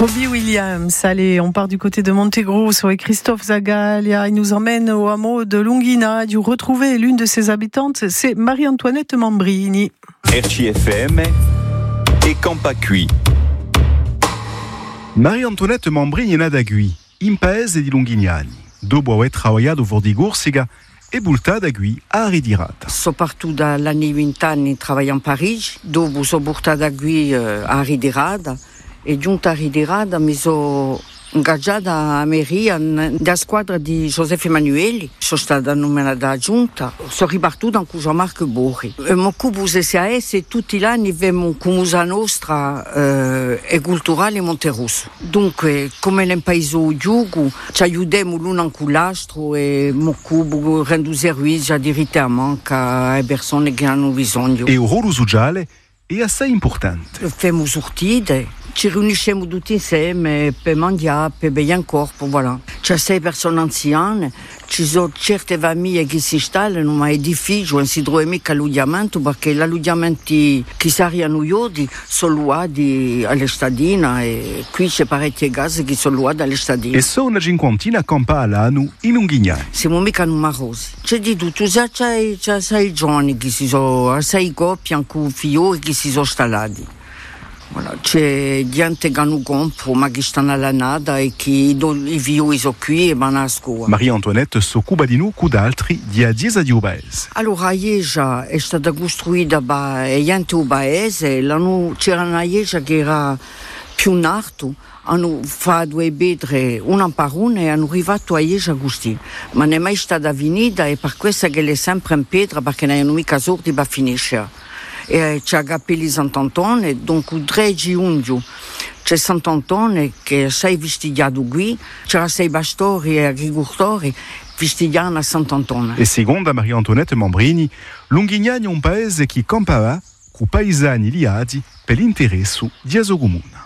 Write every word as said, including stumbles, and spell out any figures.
Robbie Williams, allez, on part du côté de Montegrosso et Christophe Zagalia, il nous emmène au hameau de Lunghina, du retrouver l'une de ses habitantes, c'est Marie-Antoinette Mambrini. R C F M e Campacui. Marie-Antoinette Mambrini è nata qui, in paese di Lunghignani, dopo aver lavorato fuori Corsica e buttata qui a ritirata. Soprattutto dagli anni vent'anni lavoro a Parigi, dopo sono portata qui a ritirata e giunta a ritirata mi sono ingaggiata a Meria nella squadra di Giuseppe Emanueli, sono stata nominata aggiunta, sono ripartuta con Jean-Marc Borri. Mi occupo di S A S e tutti gli anni abbiamo Comusa Nostra eh, e Culturale Monterosso. Dunque, come nel paese Giugo, ci aiutiamo l'uno con l'altro e mi occupo, rendo servizio direttamente alle persone che hanno bisogno. E il ruolo sociale è assai importante. Facciamo sortite. Ci riunisciamo tutti insieme per mangiare, per bere un corpo, voilà. C'è sei persone anziane, ci sono certe famiglie che si installano, ma è difficile, non si trova mica alloggiamento perché gli alloggiamenti che saranno iodi sono luati alle stadine e qui c'è parecchie case che sono luate alle stadine. E sono una cinquantina a campare all'anno in Lunghignani. Siamo mica numerosi. C'è di tutto, già c'è, c'è sei giorni che si sono, sei coppie con figli che si sono installati. Voilà, c'è gente che hanno compro ma che stanno alla nada e che i figli sono qui e vanno a scuola. Marie-Antoinette si occupa di noi con altri di a dieci di paese. Allora, la Ieja è stata costruita da gente del paese, c'era una Ieja che era più in alto, hanno fatto due pedre una per una e hanno arrivato a Ieja così, ma non è mai stata finita e per questo che è sempre in pietra perché non hanno mica sorti per finire. E c'è Capelli Sant'Antone, dunque il tre giugno c'è Sant'Antone che sei vestigiato qui, c'era sei pastori e agricoltori vestigiati a Sant'Antone. E secondo Marie-Antoinette Mambrini, Lunghignani è un paese che campava con paesani liati per l'interesse di esso comune.